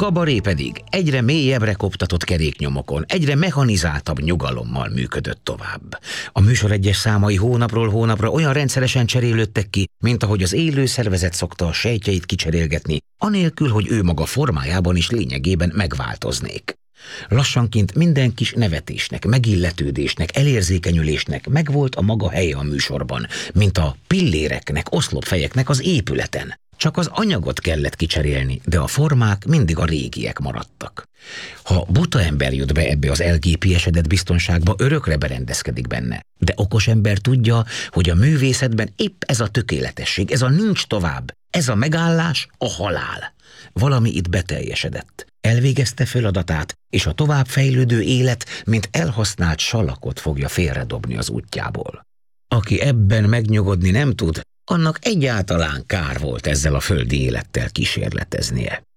kabaré pedig egyre mélyebbre koptatott keréknyomokon, egyre mechanizáltabb nyugalommal működött tovább. A műsor egyes számai hónapról hónapra olyan rendszeresen cserélődtek ki, mint ahogy az élő szervezet szokta a sejtjeit kicserélgetni, anélkül, hogy ő maga formájában is lényegében megváltoznék. Lassanként minden kis nevetésnek, megilletődésnek, elérzékenyülésnek megvolt a maga helye a műsorban, mint a pilléreknek, oszlopfejeknek az épületen. Csak az anyagot kellett kicserélni, de a formák mindig a régiek maradtak. Ha buta ember jut be ebbe az elgépiesedett biztonságba, örökre berendezkedik benne. De okos ember tudja, hogy a művészetben épp ez a tökéletesség, ez a nincs tovább, ez a megállás a halál. Valami itt beteljesedett. Elvégezte feladatát, és a tovább fejlődő élet, mint elhasznált salakot fogja félredobni az útjából. Aki ebben megnyugodni nem tud, annak egyáltalán kár volt ezzel a földi élettel kísérleteznie.